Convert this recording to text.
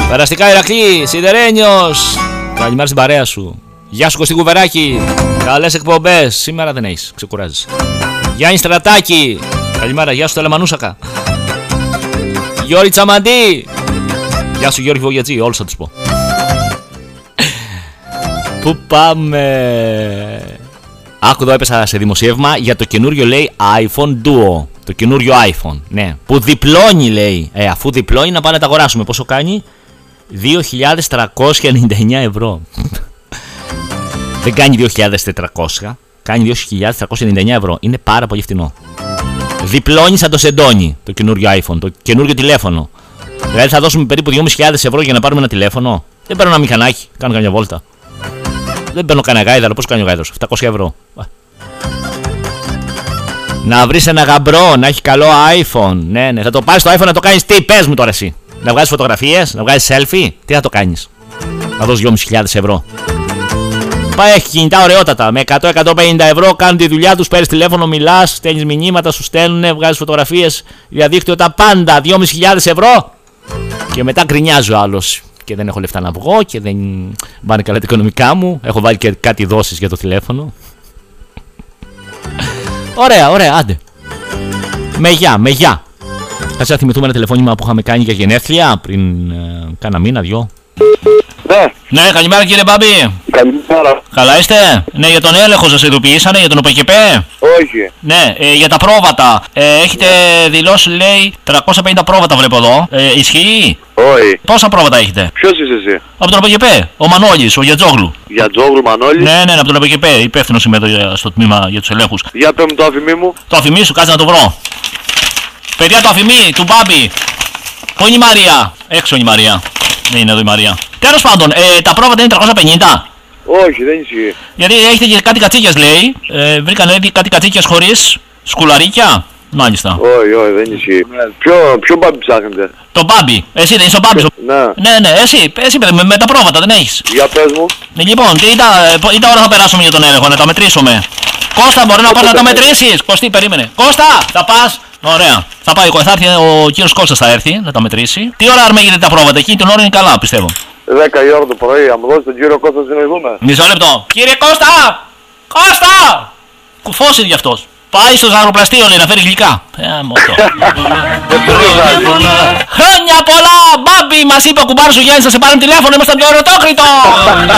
Περαστικά Ηρακλή, Σιδερένιος. Καλημέρα στην παρέα σου. Γεια σου Κωστή Κουβεράκη. Καλές εκπομπές. Σήμερα δεν έχεις, ξεκουράζεις. Γιάννη Στρατάκη. Καλημέρα, γεια σου Τελεμανούσακα. Γιώργη Τσαμαντή. Γεια σου Γιώργη Βογιατζή, όλους θα τους πω. Πού πάμε? Άκου εδώ, έπεσα σε δημοσίευμα για το καινούριο, λέει, iPhone Duo. Το καινούριο iPhone, ναι. Που διπλώνει, λέει. Αφού διπλώνει, να πάμε να τα αγοράσουμε. Πόσο κάνει? 2.399 ευρώ. Δεν κάνει 2.400. Κάνει 2.399 ευρώ. Είναι πάρα πολύ φτηνό. Διπλώνει σαν το σεντόνι το καινούριο iPhone, το καινούριο τηλέφωνο. Δηλαδή θα δώσουμε περίπου 2.500 ευρώ για να πάρουμε ένα τηλέφωνο. Δεν παίρνω ένα μηχανάκι, κάνω καμιά βόλτα. Δεν παίρνω κανένα γάιδαρο, πώς κάνει ο γάιδαρος? 700 ευρώ. Να βρεις ένα γαμπρό, να έχει καλό iPhone. Ναι, ναι, θα το πάρεις το iPhone να το κάνεις τι? Πες μου τώρα εσύ. Να βγάζεις φωτογραφίες, να βγάζεις selfie. Τι θα το κάνεις? Να δώσεις 2.500 ευρώ. Πάει, έχει κινητά ωραιότατα. Με 100-150 ευρώ κάνουν τη δουλειά τους. Παίρνεις τηλέφωνο, μιλάς, στέλνεις μηνύματα, σου στέλνουνε, βγάζεις φωτογραφίες, διαδίκτυο, τα πάντα. 2.500 ευρώ. Και μετά γκρινιάζει ο άλλος. Και δεν έχω λεφτά να βγω και δεν πάνε καλά τα οικονομικά μου. Έχω βάλει και κάτι δόσεις για το τηλέφωνο. Ωραία, ωραία, άντε. Με γεια. Κάτσε να θυμηθούμε ένα τηλεφώνημα που είχαμε κάνει για γενέθλια πριν κάνα μήνα, δυο. Ναι, καλημέρα κύριε Μπάμπη. Καλημέρα. Καλά είστε? Ναι, για τον έλεγχο σας ειδοποιήσανε, για τον ΟΠΕΚΕΠΕ? Όχι. Ναι, για τα πρόβατα. Έχετε δηλώσει, λέει, 350 πρόβατα βλέπω εδώ. Ισχύει? Όχι. Πόσα πρόβατα έχετε? Ποιος είσαι εσύ? Από τον ΟΠΕΚΕΠΕ. Ο Μανώλης, ο Γιατζόγλου. Γιατζόγλου Μανώλης? Ναι, από τον ΟΠΕΚΕΠΕ. Υπεύθυνος είμαι εδώ στο τμήμα για τους ελέγχους. Για πες μου το αφημί μου. Το αφημί σου, κάτσε να το βρω. Παιδιά, το αφημί του Μπάμπη. Πού είναι η Μαρία? Έξω είναι η Μαρία. Δεν είναι εδώ η Μαρία. Τέλος πάντων, τα πρόβατα είναι 350. Όχι, δεν ισχύει. Γιατί έχετε και κάτι κατσίκες, λέει. Βρήκαν ήδη κάτι κατσίκες χωρίς σκουλαρίκια. Μάλιστα. Όχι, δεν ισχύει. Ποιο Μπάμπη ψάχνετε? Το Μπάμπη. Εσύ δεν είσαι ο Μπάμπης? Ναι, εσύ παιδί, με τα πρόβατα δεν έχεις? Για πες μου. Λοιπόν, τι ώρα θα περάσουμε για τον έλεγχο, να τα μετρήσουμε? Κώστα, μπορεί να πας να τα μετρήσεις? Κωστή, περίμενε. Κώστα, θα πας? Ωραία. Θα έρθει ο κύριος Κώστας, θα έρθει να τα μετρήσει. Τι ώρα αρμέγεται τα πρόβατα? Εκείνη την ώρα είναι καλά, πιστεύω. 10 η ώρα το πρωί, αν μου δώσει τον κύριο Κώστα συνοηθούμε. Μισό λεπτό. Κύριε Κώστα! Κώστα! Κουφός είναι γι' αυτός. Πάει στο ζαχαροπλαστείο, λέει, να φέρει γλυκά. Χρόνια πολλά! Μπάμπη, μας είπε ο κουμπάρος ο Γιάννης, θα σε πάρουν τηλέφωνο, είμαστε από το Ερωτόκριτο!